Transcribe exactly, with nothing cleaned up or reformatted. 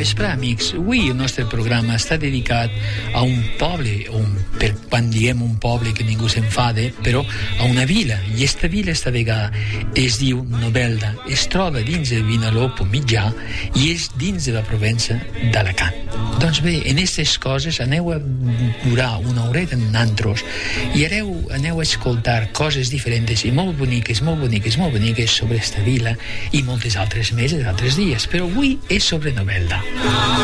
vespre, amics. Avui el nostre programa està dedicat a un poble, un, per quan diem un poble que ningú s'enfade, però a una vila, i esta vila esta vegada es diu Novelda, es troba dins de Vinalopó mitjà i és dins de la Provença d'Alacant. Doncs bé, en aquestes coses aneu a durar una horeta en nantros i aneu, aneu a escoltar coses diferents i molt boniques, molt boniques, molt boniques sobre esta vila i moltes altres més d'altres dies, però avui és sobre Novelda.